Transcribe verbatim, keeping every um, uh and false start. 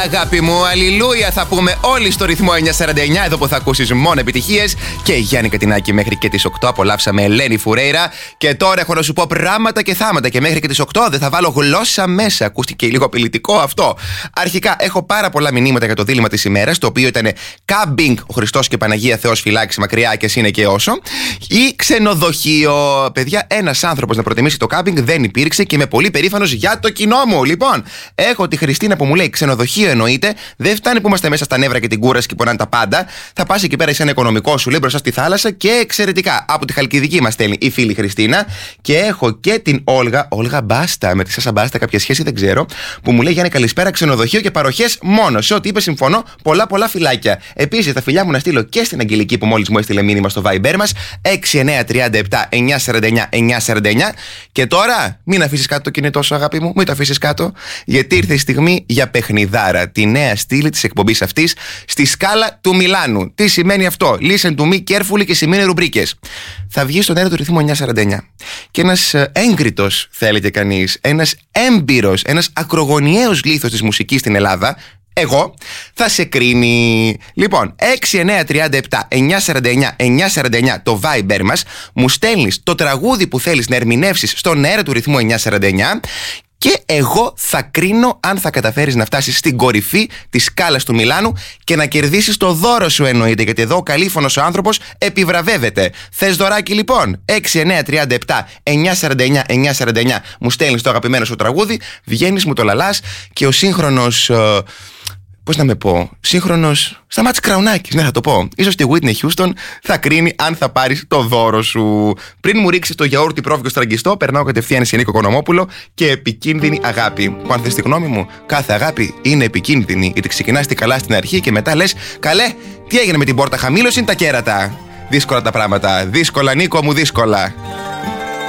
Αγάπη μου, αλληλούια θα πούμε όλοι στο ρυθμό εννιακόσια σαράντα εννιά, εδώ που θα ακούσεις μόνο επιτυχίες. Και Γιάννη Κατινάκη μέχρι και τις οκτώ απολαύσαμε Ελένη Φουρέιρα. Και τώρα έχω να σου πω πράγματα και θάματα. Και μέχρι και τις οκτώ δεν θα βάλω γλώσσα μέσα. Ακούστηκε λίγο απειλητικό αυτό. Αρχικά έχω πάρα πολλά μηνύματα για το δίλημμα της ημέρας, το οποίο ήταν κάμπινγκ, ο Χριστός και Παναγία Θεός φυλάξει μακριά και είναι και όσο. Ή ξενοδοχείο. Παιδιά, ένας άνθρωπος να προτιμήσει το κάμπινγκ δεν υπήρξε και είμαι πολύ περήφανος για το κοινό μου. Λοιπόν, έχω τη Χριστίνα που μου λέει ξενοδοχείο εννοείται. Δεν φτάνει που είμαστε μέσα στα νεύρα και την κούραση και πονάνε τα πάντα. Θα πας εκεί πέρα σε ένα οικονομικό σου λέει μπροστά στη θάλασσα και εξαιρετικά. Από τη Χαλκιδική μας στέλνει η φίλη Χριστίνα. Και έχω και την Όλγα, Όλγα Μπάστα, με τη Σάσα Μπάστα κάποια σχέση δεν ξέρω, που μου λέει Γιάννη καλησπέρα, ξενοδοχείο και παροχές μόνο. Σε ό,τι είπε συμφωνώ, πολλά πολλά φιλάκια. Επίσης τα φιλιά μου να στείλω και στην Αγγελική που μόλις μου έστειλε μήνυμα στο Viber μας έξι εννιά τρία επτά εννιακόσια σαράντα εννιά εννιακόσια σαράντα εννιά. Και τώρα μην αφήσεις κάτω το κινητό σου, αγάπη μου, μην το αφήσεις κάτω, γιατί ήρθε η στιγμή για παιχνιδάρα. Τη νέα στήλη της εκπομπής αυτής στη σκάλα του Μιλάνου. Τι σημαίνει αυτό? Listen to me carefully και σημαίνει ρουμπρίκες. Θα βγει στον αέρα του ρυθμού εννιακόσια σαράντα εννιά. Και ένας έγκριτος, θέλετε κανείς, ένας έμπειρος, ένας ακρογωνιαίος λίθος της μουσικής στην Ελλάδα, εγώ, θα σε κρίνει. Λοιπόν, έξι εννιά τρία επτά εννιακόσια σαράντα εννιά εννιακόσια σαράντα εννιά το Viber μας, μου στέλνεις το τραγούδι που θέλεις να ερμηνεύσεις στον αέρα του ρυθμού εννιακόσια σαράντα εννιά. Και εγώ θα κρίνω αν θα καταφέρεις να φτάσεις στην κορυφή της σκάλας του Μιλάνου και να κερδίσεις το δώρο σου εννοείται. Γιατί εδώ ο καλήφωνος ο άνθρωπος επιβραβεύεται. Θες δωράκι λοιπόν? έξι εννιά τρία επτά εννιακόσια σαράντα εννιά εννιακόσια σαράντα εννιά μου στέλνεις το αγαπημένο σου τραγούδι, βγαίνεις, μου το λαλάς και ο σύγχρονος... Ε, πώς να με πω, σύγχρονος Σταμάτης Κραουνάκης, ναι θα το πω. Ίσως τη Whitney Houston θα κρίνει αν θα πάρεις το δώρο σου. Πριν μου ρίξεις το γιαούρτι πρόβιο στραγγιστό, περνάω κατευθείαν σε Νίκο Κονομόπουλο και επικίνδυνη αγάπη. Που αν θες τη γνώμη μου, κάθε αγάπη είναι επικίνδυνη. Γιατί ξεκινάς τη καλά στην αρχή και μετά λες, καλέ, τι έγινε με την πόρτα, χαμήλωση είναι τα κέρατα. Δύσκολα τα πράγματα. Δύσκολα, Νίκο μου, δύσκολα.